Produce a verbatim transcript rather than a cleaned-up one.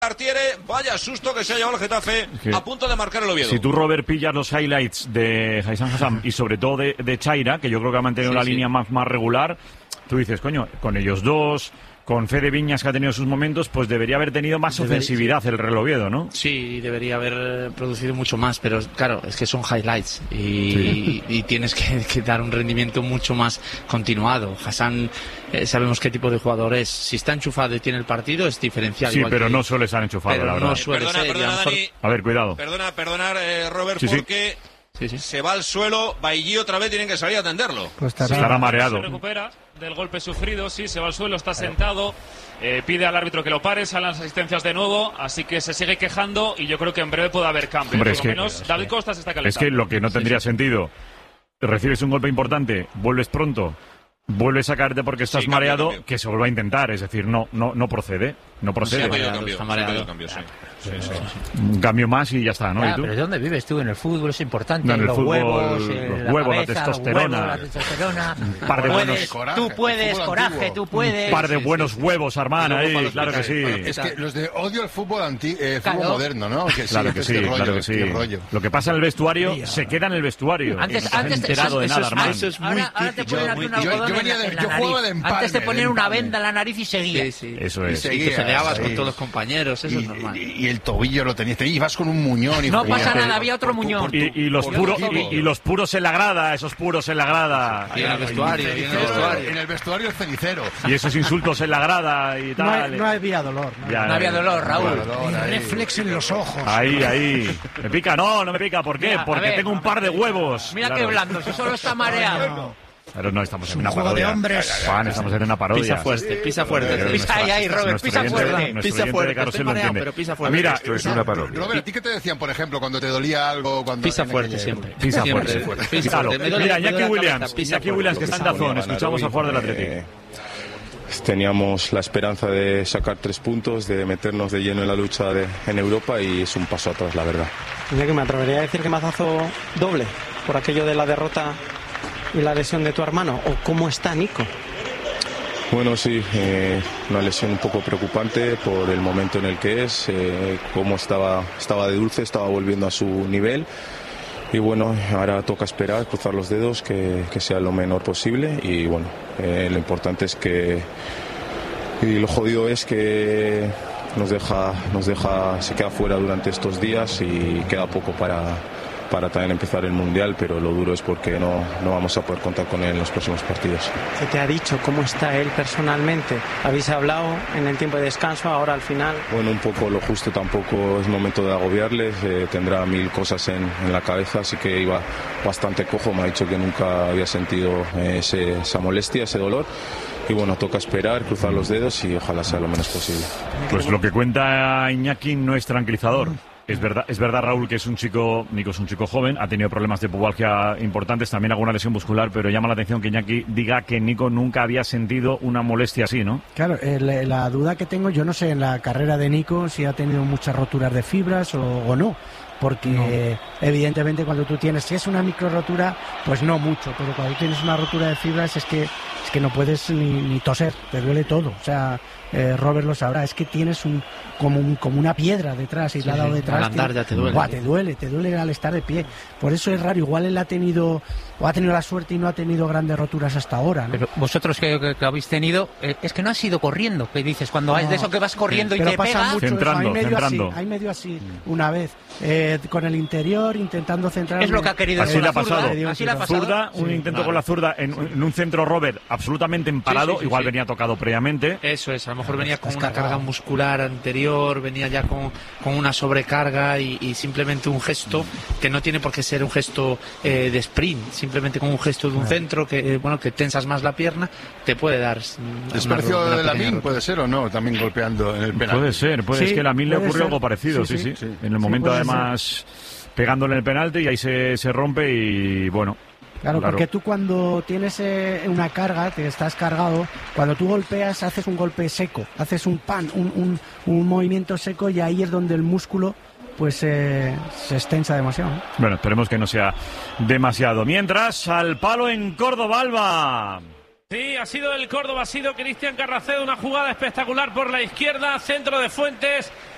Artiere, vaya susto que se ha llevado el Getafe ¿Qué? a punto de marcar el Oviedo. Si tú, Robert, pillas los highlights de Haysam Hassam y sobre todo de, de Chaira, que yo creo que ha mantenido Sí, la sí. línea más, más regular, tú dices, coño, con ellos dos, con Fede Viñas, que ha tenido sus momentos, pues debería haber tenido más Debería, ofensividad el Real Oviedo, ¿no? Sí, debería haber producido mucho más, pero claro, es que son highlights y, Sí. y, y tienes que, que dar un rendimiento mucho más continuado. Hassan, eh, sabemos qué tipo de jugador es. Si está enchufado y tiene el partido, es diferencial. Sí, igual pero que- no suele estar enchufado, pero la verdad. no suele Perdona, ser. y a lo perdona, mejor- Dani. A ver, cuidado. Perdona, perdonar, eh, Robert, Sí, sí. porque Sí, sí. se va al suelo, Bailly otra vez, tienen que salir a atenderlo. Pues estará, Estará mareado. Se recupera del golpe sufrido, sí, se va al suelo, está sentado, eh, pide al árbitro que lo pare, salen las asistencias de nuevo, así que se sigue quejando y yo creo que en breve puede haber cambio. Hombre, Por es lo que- menos David Costa se está Es calentando. que lo que no tendría sentido, recibes un golpe importante, vuelves pronto, vuelves a caerte porque estás Sí, cambio, mareado, cambio. que se vuelva a intentar. Es decir, no, no, no procede. No Sí, procede. ha pedido mareado, cambio, está sí, mareado. ha pedido cambio, sí. Sí, sí. Un cambio más y ya está, ¿no? Ah, ¿Y tú? pero ¿dónde vives tú? En el fútbol es importante. No, en el los fútbol, huevos, los eh, huevos, la cabeza, testosterona. Los huevos, la testosterona. Un par de Puedes, buenos- Coraje, tú el puedes, fútbol coraje, antiguo. tú puedes. Un par de sí, buenos huevos, Armán, Y luego ahí, para los claro que sí. picadores. Es que los de odio el fútbol anti, eh, fútbol Claro. moderno, ¿no? Que sí, Claro que este sí, rollo, claro que este sí. rollo. Lo que pasa en el vestuario se queda en el vestuario. Antes, No te has antes enterado de eso nada, es- Armán. eso es muy Ahora, ahora te típico, ponen aquí muy un típico. algodón Yo venía en la- de- en la yo jugaba nariz. de empalme, Antes te de ponían una empalme. venda en la nariz y seguía. Sí, sí. Eso Y es. se- Y Y te peleabas seguías, con sí. todos los compañeros, eso Y, es normal. y- y el tobillo lo tenías, te ibas con un muñón. Y No jugabas. pasa nada, había otro muñón. Y, y los por puros tu equipo. y, y los puros en la grada, esos puros en la grada. Y en el vestuario, y en el Cenicero, vestuario. en el vestuario el cenicero. Y esos insultos en la grada y no, hay- tal. no había dolor. ¿no? Ya, No había dolor, Raúl. Dolor ahí. Reflex en los ojos. Ahí, ahí. ¿Me pica? No, no me pica. ¿Por qué? Mira, a Porque ver. tengo un par de huevos. Mira Claro. qué blando, si solo está mareado. Claro, no, estamos en un una juego parodia. de hombres. Juan, estamos en una parodia. Pisa fuerte, pisa fuerte. Pero Pisa ahí, ahí, Robert, nuestro pisa oyente- fuerte. nuestro Pisa oyente fuerte, de Carrusel estoy lo mareado, entiende. pero pisa Ah, fuerte. Mira, Esto es una parodia. Robert, ¿a ti qué te decían, por ejemplo, cuando te dolía algo? Cuando Pisa en fuerte aquella siempre. época? pisa Siempre. fuerte. Pisa Písalo. fuerte. Me duele- Mira, me duele Iñaki la Williams, cabeza. Pisa Iñaki fuerte. Williams, que está en Dazón. Escuchamos a jugar del Atlético. Eh, Teníamos la esperanza de sacar tres puntos, de meternos de lleno en la lucha de- en Europa y es un paso atrás, la verdad. Ya que me atrevería a decir que mazazo doble por aquello de la derrota y la lesión de tu hermano. ¿O cómo está Nico? Bueno, sí, eh, una lesión un poco preocupante por el momento en el que es, eh, cómo estaba, estaba de dulce, estaba volviendo a su nivel. Y bueno, ahora toca esperar, cruzar los dedos, que, que sea lo menor posible. Y bueno, eh, lo importante es que. Y lo jodido es que nos deja, nos deja, se queda fuera durante estos días y queda poco para, para también empezar el Mundial, pero lo duro es porque no, no vamos a poder contar con él en los próximos partidos. ¿Qué te ha dicho? ¿Cómo está él personalmente? ¿Habéis hablado en el tiempo de descanso? Ahora al final. Bueno, un poco lo justo, tampoco es momento de agobiarles, eh, tendrá mil cosas en, en la cabeza, así que iba bastante cojo, me ha dicho que nunca había sentido eh, ese, esa molestia, ese dolor. Y bueno, toca esperar, cruzar los dedos y ojalá sea lo menos posible. Pues lo que cuenta Iñaki no es tranquilizador. Es verdad, es verdad, Raúl, que es un chico, Nico es un chico joven, ha tenido problemas de pubalgia importantes, también alguna lesión muscular, pero llama la atención que Iñaki diga que Nico nunca había sentido una molestia así, ¿no? Claro, eh, la, la duda que tengo, yo no sé en la carrera de Nico si ha tenido muchas roturas de fibras o, o no. Porque no. Evidentemente cuando tú tienes, si es una micro rotura, pues no mucho, pero cuando tienes una rotura de fibras es que es que no puedes ni, ni toser, te duele todo. O sea, eh, Robert lo sabrá, es que tienes un como un, como una piedra detrás, y Sí, al lado sí. detrás. Al andar te, ya te duele. Buah, te duele, te duele al estar de pie. Por eso es raro, igual él ha tenido o ha tenido la suerte y no ha tenido grandes roturas hasta ahora, ¿no? Pero vosotros que, que, que habéis tenido, eh, es que no has ido corriendo, que dices, cuando es de eso que vas corriendo Pero y te pasa pega. mucho Centrando, eso. Hay medio centrando. así, hay medio así una vez, eh, con el interior intentando centrar. Es lo que ha querido Así con le ha la zurda, pasado. así le ha pasado. Zurda, un Sí, intento claro. con la zurda en, en un centro Robert absolutamente emparado, Sí, sí, sí, igual sí. venía tocado previamente. Eso es, a lo mejor venía con Estás una cargado. carga muscular anterior, venía ya con, con una sobrecarga y, y simplemente un gesto que no tiene por qué ser un gesto eh, de sprint, simplemente con un gesto de un centro que eh, bueno que tensas más la pierna, te puede dar. mm, Desprecio una- una de pequeña Lamin, rotura. puede ser o no, también golpeando en el penal. Puede ser, puede Sí, es que a Lamin le puede ocurrió ser. algo parecido, sí, Sí, sí. sí. En el Sí, momento puede además pegándole en el penalti y ahí se, se rompe y bueno. Claro, porque tú cuando tienes eh, una carga, te estás cargado, cuando tú golpeas haces un golpe seco, haces un pan, un, un, un movimiento seco y ahí es donde el músculo pues eh, se extensa demasiado, ¿no? Bueno, esperemos que no sea demasiado. Mientras, al palo en Córdoba, Alba. Sí, ha sido el Córdoba, ha sido Cristian Carracedo, una jugada espectacular por la izquierda, centro de Fuentes,